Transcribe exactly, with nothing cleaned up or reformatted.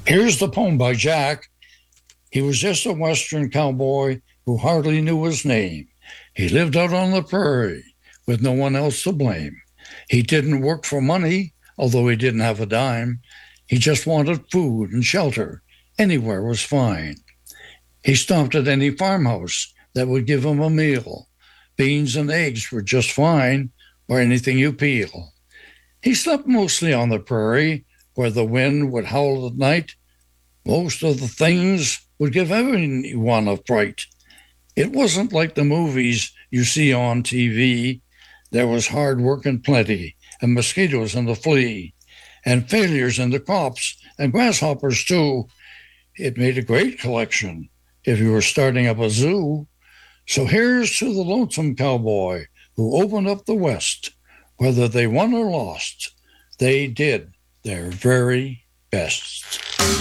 Here's the poem by Jack. He was just a Western cowboy who hardly knew his name. He lived out on the prairie with no one else to blame. He didn't work for money, although he didn't have a dime. He just wanted food and shelter. Anywhere was fine. He stopped at any farmhouse that would give him a meal. Beans and eggs were just fine, or anything you peel. He slept mostly on the prairie, where the wind would howl at night. Most of the things would give everyone a fright. It wasn't like the movies you see on T V. There was hard work and plenty, and mosquitoes and the flea, and failures in the crops, and grasshoppers too. It made a great collection if you were starting up a zoo. So here's to the lonesome cowboy who opened up the West. Whether they won or lost, they did their very best.